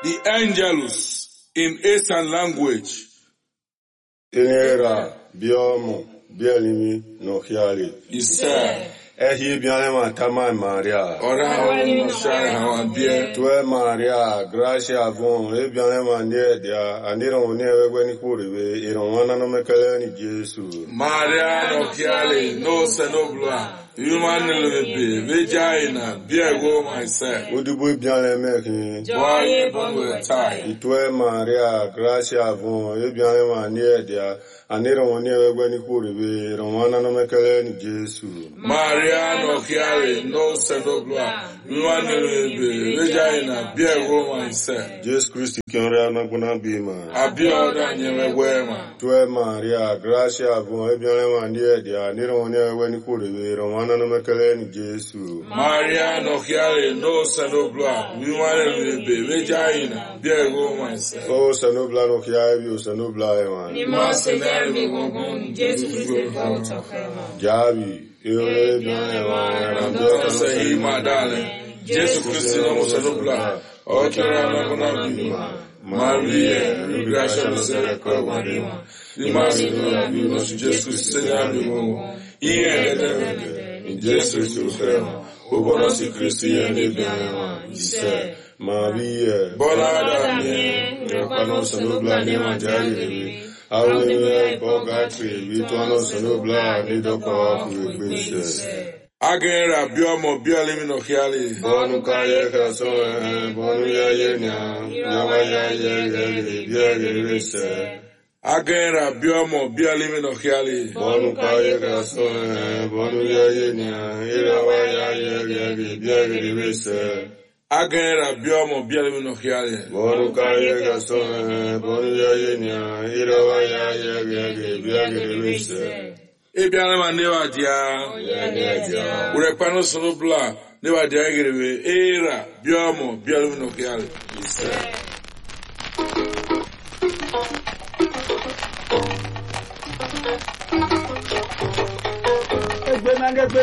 the Angelus in Eastern language. Inera, biomo, bielimi, no hiali. Isa. Ehi bianema tama Maria. Ora no shai hawabie. Tue Maria, gracia bon, e bianema niedia, andiro niewe ni kuribe, ironwana no mekele ni Jesu. Maria no hiali, no senobla. Human lebe, vagina, biego myself. Udubu bianeme. Boy, bonwe tie. Itue Maria, gracia bon, e bianema niedia, andiro niewe ni kuribe, ironwana no mekele ni Jesu. Maria no hiali, no senobla. Human lebe, vagina, biego myself. Jesus Christ kiora na kuna bima. Abioda nyewe wema. Tue Maria, gracia bon, e bianema niedia, andiro niewe ni kuribe, ironwana no mekele ni Jesu. Maria no hiali, no senobla. Human lebe, vagina, biego myself. Oh, sanobla no kiabi, sanobla ewan. Ni masenere mi gongon, Jesu Christ volta fema. Jabi, eole bianema, Ramdo sahi madale. Jesu Christ no senobla. Okera na kuna bima. Maria, gracia no sere kwa wadima. Ni masenere mi no Jesu Christ mi gongon. In Jesu Christ fema. Obono si Christi ene bianema. Ise. Maria, Bola mie. Pano sanobla ne manjari. Awe bogatri, vituano sanobla ne doko kugbese. Agera biomo biolimi no hiali. Bonu kaye kraso, bonu ya yenya, yawa ya ye biagirese. Agera biomo biolimi no hiali. Bonu kaye kraso, bonu ya yenya, yawa ya ye biagirese. Agera biomo biolimi no hiali. Bonu kaye kraso, bonu ya yenya, yawa ya ye biagirese. Ebiana mandewa dia. Urepano sonobla newa dia gerebe era biomo biolimi no hiali. Egbe